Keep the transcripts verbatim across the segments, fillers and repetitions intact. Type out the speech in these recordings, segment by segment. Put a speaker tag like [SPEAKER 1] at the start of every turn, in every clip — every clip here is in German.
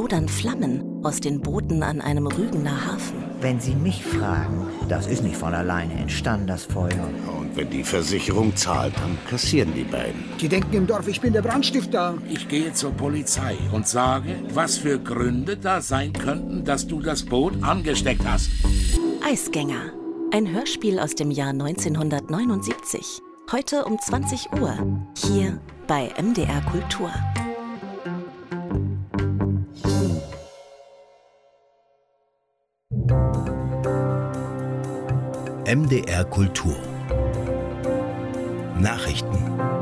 [SPEAKER 1] lodern Flammen aus den Booten an einem Rügener Hafen.
[SPEAKER 2] Wenn Sie mich fragen, das ist nicht von alleine entstanden, das Feuer.
[SPEAKER 3] Und wenn die Versicherung zahlt, dann kassieren die beiden.
[SPEAKER 4] Die denken im Dorf, ich bin der Brandstifter.
[SPEAKER 5] Ich gehe zur Polizei und sage, was für Gründe da sein könnten, dass du das Boot angesteckt hast.
[SPEAKER 1] Eisgänger. Ein Hörspiel aus dem Jahr neunzehnhundertneunundsiebzig. Heute um zwanzig Uhr. Hier bei M D R Kultur.
[SPEAKER 6] M D R Kultur. Nachrichten.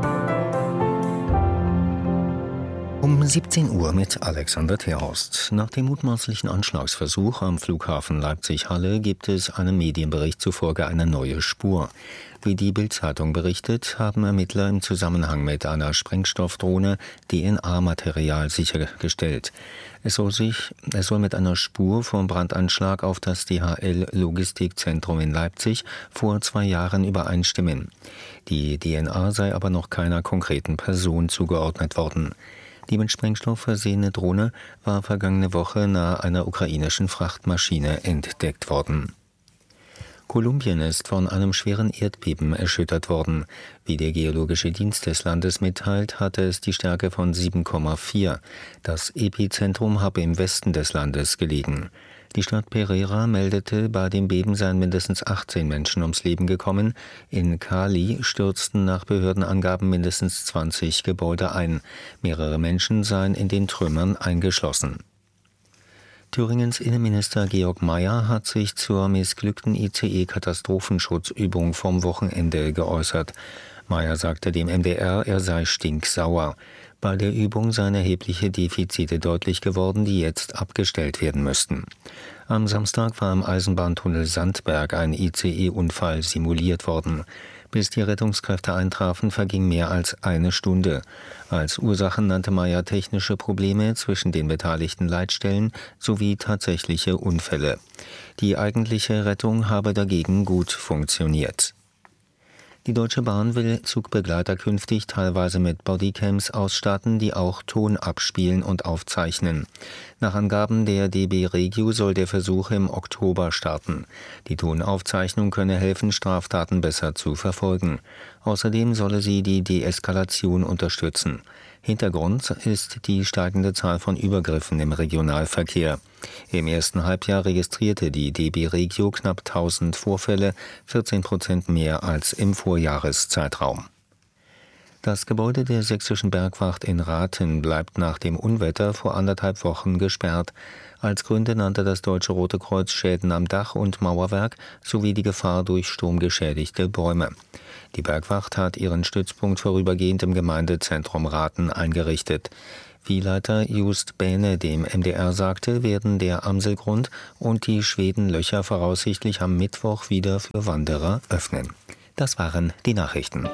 [SPEAKER 6] Um siebzehn Uhr mit Alexander Terhorst. Nach dem mutmaßlichen Anschlagsversuch am Flughafen Leipzig-Halle gibt es einem Medienbericht zufolge eine neue Spur. Wie die Bild-Zeitung berichtet, haben Ermittler im Zusammenhang mit einer Sprengstoffdrohne D N A-Material sichergestellt. Es soll sich, es soll mit einer Spur vom Brandanschlag auf das D H L-Logistikzentrum in Leipzig vor zwei Jahren übereinstimmen. Die D N A sei aber noch keiner konkreten Person zugeordnet worden. Die mit Sprengstoff versehene Drohne war vergangene Woche nahe einer ukrainischen Frachtmaschine entdeckt worden. Kolumbien ist von einem schweren Erdbeben erschüttert worden. Wie der Geologische Dienst des Landes mitteilt, hatte es die Stärke von sieben Komma vier. Das Epizentrum habe im Westen des Landes gelegen. Die Stadt Pereira meldete, bei dem Beben seien mindestens achtzehn Menschen ums Leben gekommen. In Cali stürzten nach Behördenangaben mindestens zwanzig Gebäude ein. Mehrere Menschen seien in den Trümmern eingeschlossen. Thüringens Innenminister Georg Mayer hat sich zur missglückten I C E-Katastrophenschutzübung vom Wochenende geäußert. Mayer sagte dem M D R, er sei stinksauer. Bei der Übung seien erhebliche Defizite deutlich geworden, die jetzt abgestellt werden müssten. Am Samstag war im Eisenbahntunnel Sandberg ein I C E-Unfall simuliert worden. Bis die Rettungskräfte eintrafen, verging mehr als eine Stunde. Als Ursachen nannte Mayer technische Probleme zwischen den beteiligten Leitstellen sowie tatsächliche Unfälle. Die eigentliche Rettung habe dagegen gut funktioniert. Die Deutsche Bahn will Zugbegleiter künftig teilweise mit Bodycams ausstatten, die auch Ton abspielen und aufzeichnen. Nach Angaben der D B Regio soll der Versuch im Oktober starten. Die Tonaufzeichnung könne helfen, Straftaten besser zu verfolgen. Außerdem solle sie die Deeskalation unterstützen. Hintergrund ist die steigende Zahl von Übergriffen im Regionalverkehr. Im ersten Halbjahr registrierte die D B Regio knapp tausend Vorfälle, vierzehn Prozent mehr als im Vorjahreszeitraum. Das Gebäude der Sächsischen Bergwacht in Rathen bleibt nach dem Unwetter vor anderthalb Wochen gesperrt. Als Gründe nannte das Deutsche Rote Kreuz Schäden am Dach und Mauerwerk sowie die Gefahr durch sturmgeschädigte Bäume. Die Bergwacht hat ihren Stützpunkt vorübergehend im Gemeindezentrum Rathen eingerichtet. Wie Leiter Just Bähne dem M D R sagte, werden der Amselgrund und die Schwedenlöcher voraussichtlich am Mittwoch wieder für Wanderer öffnen. Das waren die Nachrichten.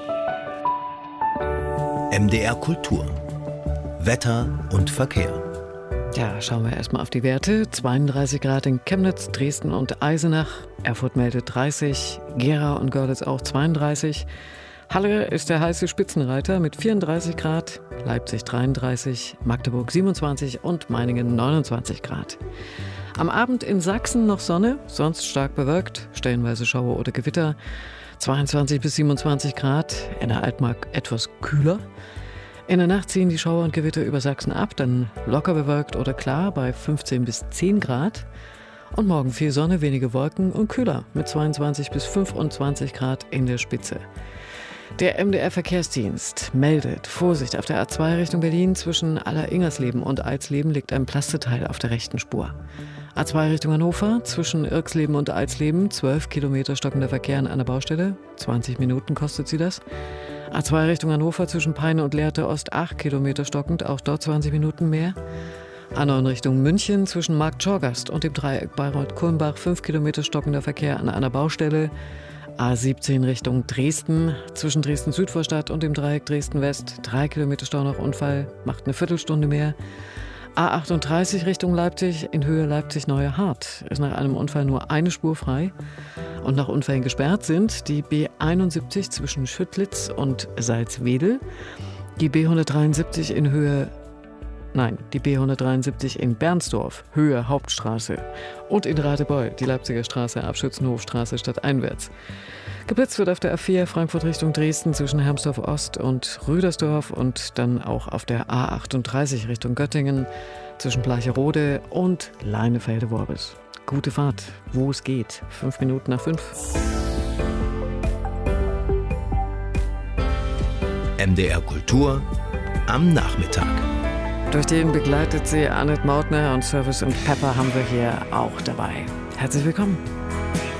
[SPEAKER 6] M D R Kultur. Wetter und Verkehr.
[SPEAKER 7] Ja, schauen wir erstmal auf die Werte. zweiunddreißig Grad in Chemnitz, Dresden und Eisenach. Erfurt meldet dreißig, Gera und Görlitz auch zweiunddreißig. Halle ist der heiße Spitzenreiter mit vierunddreißig Grad, Leipzig dreiunddreißig, Magdeburg siebenundzwanzig und Meiningen neunundzwanzig Grad. Am Abend in Sachsen noch Sonne, sonst stark bewölkt, stellenweise Schauer oder Gewitter, zweiundzwanzig bis siebenundzwanzig Grad, in der Altmark etwas kühler. In der Nacht ziehen die Schauer und Gewitter über Sachsen ab, dann locker bewölkt oder klar bei fünfzehn bis zehn Grad. Und morgen viel Sonne, wenige Wolken und kühler mit zweiundzwanzig bis fünfundzwanzig Grad in der Spitze. Der M D R-Verkehrsdienst meldet, Vorsicht, auf der A zwei Richtung Berlin zwischen Aller-Ingersleben und Alsleben liegt ein Plasteteil auf der rechten Spur. A zwei Richtung Hannover zwischen Irxleben und Alsleben, zwölf Kilometer stockender Verkehr an einer Baustelle, zwanzig Minuten kostet sie das. A zwei Richtung Hannover zwischen Peine und Lehrte Ost, acht Kilometer stockend, auch dort zwanzig Minuten mehr. A neun Richtung München zwischen Markt Schorgast und dem Dreieck Bayreuth-Kulmbach, fünf Kilometer stockender Verkehr an einer Baustelle. A siebzehn Richtung Dresden, zwischen Dresden-Südvorstadt und dem Dreieck Dresden-West, drei Kilometer Stau nach Unfall, macht eine Viertelstunde mehr. A achtunddreißig Richtung Leipzig, in Höhe Leipzig-Neue Hart, ist nach einem Unfall nur eine Spur frei. Und nach Unfällen gesperrt sind die B einundsiebzig zwischen Schüttlitz und Salzwedel, die B hundertdreiundsiebzig in Höhe Nein, die B hundertdreiundsiebzig in Bernsdorf, Höhe Hauptstraße. Und in Radebeul, die Leipziger Straße, Abschützenhofstraße stadteinwärts. Geblitzt wird auf der A vier Frankfurt Richtung Dresden zwischen Hermsdorf Ost und Rüdersdorf und dann auch auf der A achtunddreißig Richtung Göttingen zwischen Bleicherode und Leinefelde-Worbis. Gute Fahrt, wo es geht. Fünf Minuten nach fünf.
[SPEAKER 8] M D R Kultur am Nachmittag.
[SPEAKER 7] Durch den begleitet sie Annette Mautner und Service und Pepper haben wir hier auch dabei. Herzlich willkommen.